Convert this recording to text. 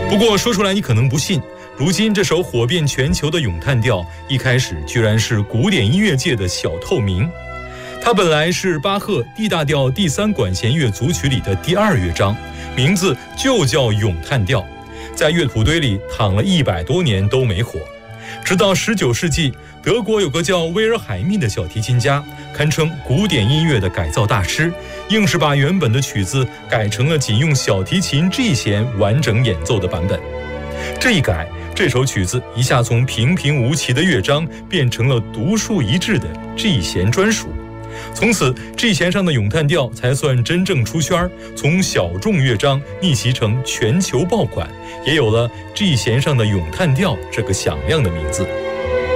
不过说出来你可能不信，如今这首火遍全球的咏叹调，一开始居然是古典音乐界的小透明。它本来是巴赫 D 大调第3管弦乐组曲里的第2乐章，名字就叫咏叹调，在乐谱堆里躺了100多年都没火。直到19世纪，德国有个叫威尔海密的小提琴家，堪称古典音乐的改造大师，硬是把原本的曲子改成了仅用小提琴 G 弦完整演奏的版本。这一改，这首曲子一下从平平无奇的乐章变成了独树一帜的 G 弦专属。从此 G 弦上的咏叹调才算真正出圈，从小众乐章逆袭成全球爆款，也有了 G 弦上的咏叹调这个响亮的名字。